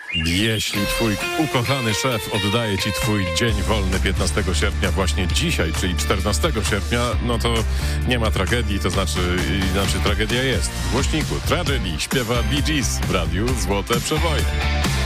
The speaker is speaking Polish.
Jeśli twój ukochany szef oddaje ci twój dzień wolny 15 sierpnia właśnie dzisiaj, czyli 14 sierpnia, no to nie ma tragedii, to znaczy tragedia jest. W głośniku Tragedy śpiewa Bee Gees w radiu Złote Przeboje.